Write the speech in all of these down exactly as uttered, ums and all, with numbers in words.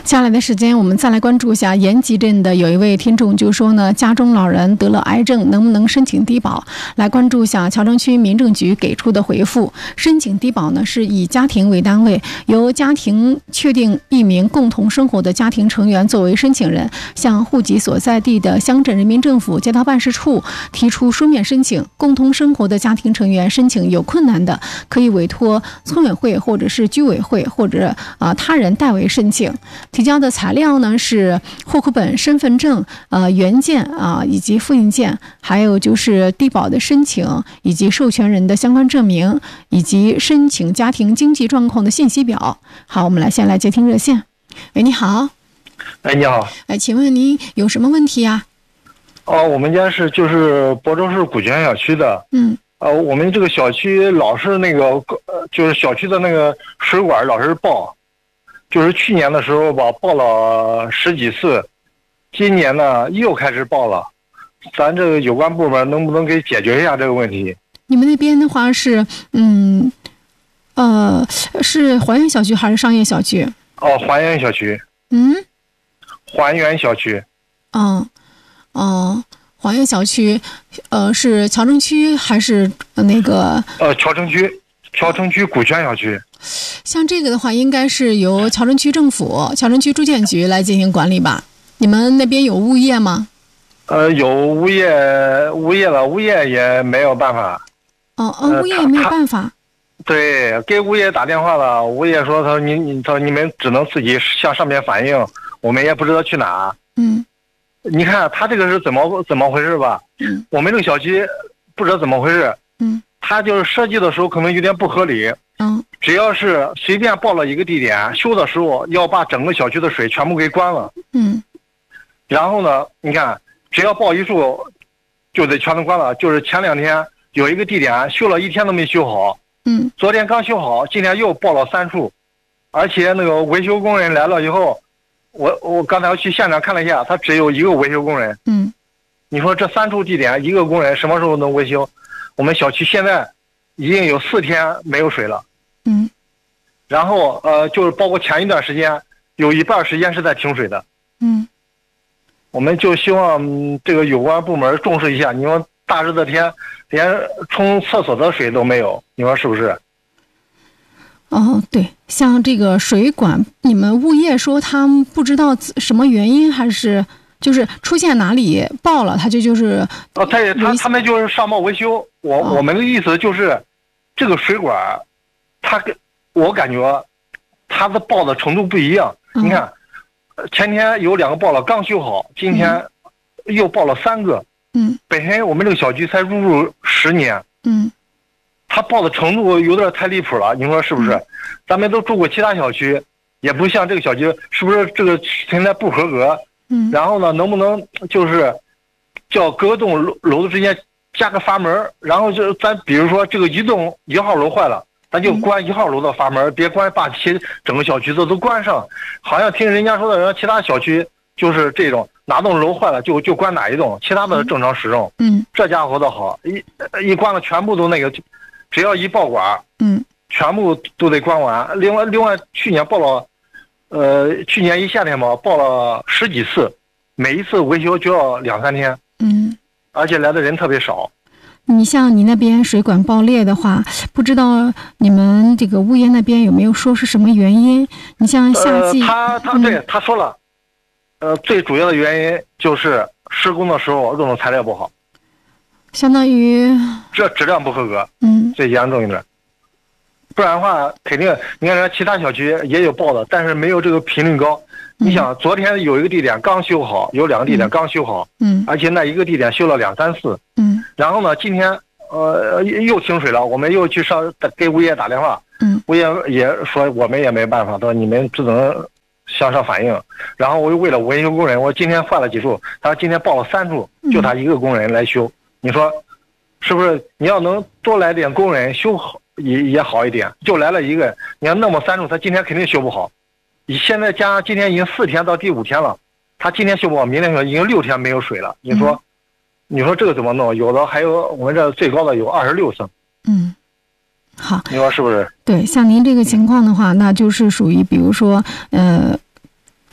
下来的时间我们再来关注一下延吉镇的有一位听众就说呢，家中老人得了癌症，能不能申请低保？来关注一下谯城区民政局给出的回复。申请低保呢是以家庭为单位，由家庭确定一名共同生活的家庭成员作为申请人，向户籍所在地的乡镇人民政府街道办事处提出书面申请。共同生活的家庭成员申请有困难的，可以委托村委会或者是居委会或者啊、呃、他人代为申请。提交的材料呢是户口本、身份证、呃原件啊、呃、以及复印件，还有就是低保的申请以及授权人的相关证明，以及申请家庭经济状况的信息表。好，我们来先来接听热线。喂，你好。 哎，你好。 哎，请问您有什么问题呀？ 哦，我们家是就是亳州市古泉小区的。 嗯。 呃，我们这个小区老是那个呃，就是小区的那个水管老是爆，就是去年的时候吧，爆了十几次，今年呢又开始爆了。咱这个有关部门能不能给解决一下这个问题？ 你们那边的话是，嗯，呃，是还原小区还是商业小区？ 哦，还原小区。 嗯。 还原小区。 嗯，哦。还原小区，呃，是谯城区还是那个？ 呃，谯城区，谯城区古泉小区。 像这个的话，应该是由谯城区政府、谯城区住建局来进行管理吧？你们那边有物业吗？ 呃，有物业，物业了，物业也没有办法。 哦哦，物业也没有办法。 对，给物业打电话了，物业说他说你你他说你们只能自己向上面反映，我们也不知道去哪。 嗯。 你看他这个是怎么怎么回事吧？ 嗯， 我们这个小区不知道怎么回事。 嗯， 他就是设计的时候可能有点不合理。 嗯， 只要是随便报了一个地点，修的时候要把整个小区的水全部给关了。 嗯， 然后呢，你看只要报一处，就得全都关了。就是前两天有一个地点修了一天都没修好。 嗯， 昨天刚修好，今天又报了三处，而且那个维修工人来了以后。我我刚才去现场看了一下，他只有一个维修工人。 嗯， 你说这三处地点一个工人什么时候能维修？我们小区现在已经有四天没有水了。 嗯， 然后呃，就是包括前一段时间有一半时间是在停水的。 嗯， 我们就希望、嗯、这个有关部门重视一下。你说大热的天连冲厕所的水都没有，你说是不是？ 哦，对，像这个水管，你们物业说他们不知道什么原因，还是就是出现哪里爆了，他就就是哦，他也他他们就是上报维修。我、 哦、 我们的意思就是，这个水管，他跟我感觉他的爆的程度不一样。 嗯、 你看，前天有两个爆了，刚修好，今天又爆了三个。 嗯， 本身我们这个小区才入住十年。 嗯。 他报的程度有点太离谱了，你说是不是？嗯、咱们都住过其他小区，也不像这个小区，是不是这个存在不合格？ 嗯。 然后呢，能不能就是叫各栋楼楼的之间加个阀门，然后就咱比如说这个一栋一号楼坏了，咱就关一号楼的阀门，嗯、别关把其整个小区的都关上。好像听人家说的，人其他小区就是这种，哪栋楼坏了就就关哪一栋，其他的正常使用。 嗯。 这家伙的好，一一关了全部都那个。只要一爆管， 嗯， 全部都得关完。另外，另外去年报了，呃，去年一夏天嘛，报了十几次，每一次维修就要两三天， 嗯， 而且来的人特别少。 你像你那边水管爆裂的话，不知道你们这个物业那边有没有说是什么原因？你像夏季， 呃、他他对、嗯、他说了，呃，最主要的原因就是施工的时候用的材料不好。 相当于这质量不合格， 嗯， 最严重一点。不然的话，肯定你看人家其他小区也有报的，但是没有这个频率高。嗯、你想，昨天有一个地点刚修好，有两个地点刚修好， 嗯， 而且那一个地点修了两三次， 嗯， 然后呢，今天呃又停水了，我们又去上给物业打电话， 嗯， 物业也说我们也没办法，说你们只能向上反映。然后我又为了维修工人，我今天换了几处，他今天报了三处，就他一个工人来修。嗯，你说，是不是？你要能多来点工人修好也也好一点，就来了一个，你要那么三处，他今天肯定修不好。你现在加今天已经四天到第五天了，他今天修不好，明天修已经六天没有水了。你说，嗯、你说这个怎么弄？有的还有我们这最高的有二十六层。 嗯，好， 你说是不是？ 对，像您这个情况的话，那就是属于比如说呃。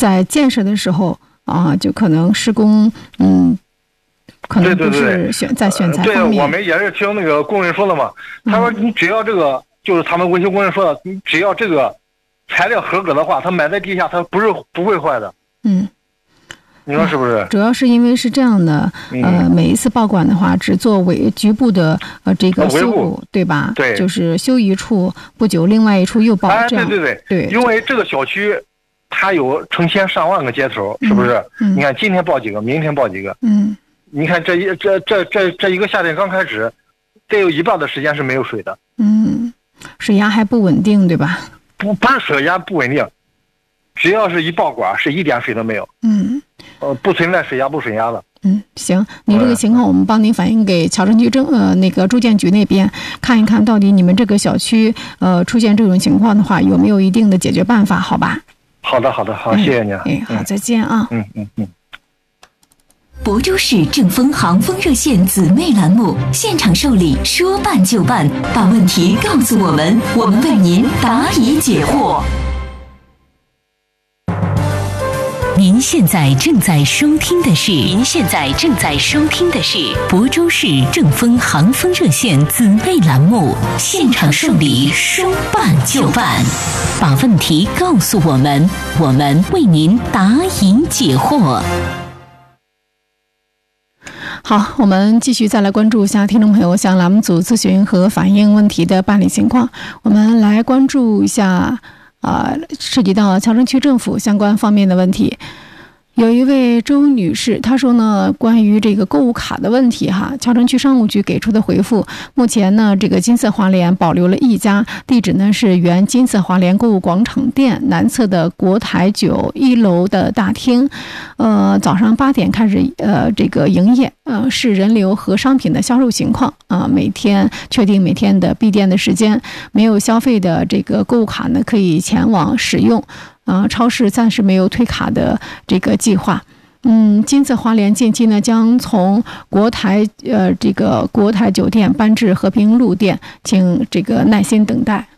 在建设的时候啊，就可能施工，嗯，可能不是选在选材方面。 对，我们也是听那个工人说的嘛，他说你只要这个，就是他们维修工人说的，你只要这个材料合格的话，它埋在地下，它不是不会坏的。 嗯。 你说是不是？ 主要是因为是这样的，呃，每一次报管的话，只做为局部的呃这个修补，对吧？ 对， 就是修一处不久，另外一处又报， 哎， 这样对对对。 因为这个小区，它有成千上万个接头，是不是？ 嗯。 你看今天报几个，明天报几个。 嗯。 你看这一这这这这一个夏天刚开始，得有一半的时间是没有水的。 嗯，水压还不稳定，对吧？ 不不是水压不稳定，只要是一报管，是一点水都没有。 嗯。 呃，不存在水压不水压的。 嗯，行，你这个情况我们帮您反映给桥城区政呃那个住建局那边看一看，到底你们这个小区呃出现这种情况的话，有没有一定的解决办法？好吧？ 好的，好的，好，谢谢您。 哎，好，再见啊。 嗯嗯嗯。 亳州市正风航风热线姊妹栏目现场受理，说办就办，把问题告诉我们，我们为您答疑解惑。您现在正在收听的是，您现在正在收听的是亳州市正风航风热线姊妹栏目现场受理，说办就办，把问题告诉我们，我们为您答疑解惑。 好，我们继续再来关注一下听众朋友向栏目组咨询和反映问题的办理情况。我们来关注一下啊，涉及到桥城区政府相关方面的问题。有一位周女士，她说呢，关于这个购物卡的问题哈，桥城区商务局给出的回复，目前呢，这个金色华联保留了一家，地址呢是原金色华联购物广场店南侧的国台九一楼的大厅，呃，早上八点开始呃这个营业，呃是人流和商品的销售情况啊、呃，每天确定每天的闭店的时间，没有消费的这个购物卡呢可以前往使用。啊、呃，超市暂时没有退卡的这个计划。嗯，金色华联近期呢将从国台呃这个国台酒店搬至和平路店，请这个耐心等待。